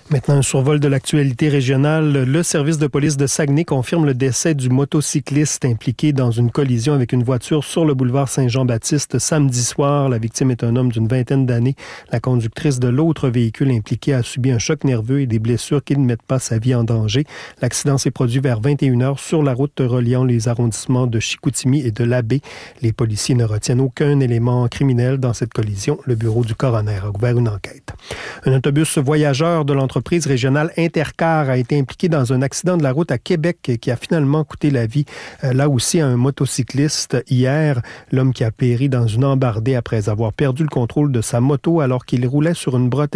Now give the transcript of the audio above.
Maintenant, un survol de l'actualité régionale. Le service de police de Saguenay confirme le décès du motocycliste impliqué dans une collision avec une voiture sur le boulevard Saint-Jean-Baptiste samedi soir. La victime est un homme d'une vingtaine d'années. La conductrice de l'autre véhicule impliqué a subi un choc nerveux et des blessures qui ne mettent pas sa vie en danger. L'accident s'est produit vers 21h sur la route reliant les arrondissements de Chicoutimi et de Labbé. Les policiers ne retiennent aucun élément criminel dans cette collision. Le bureau du coroner a ouvert une enquête. Un autobus voyageur de l'entreprise régionale Intercar a été impliqué dans un accident de la route à Québec qui a finalement coûté la vie, là aussi, à un motocycliste hier. L'homme qui a péri dans une embardée après avoir perdu le contrôle de sa moto alors qu'il roulait sur une bretelle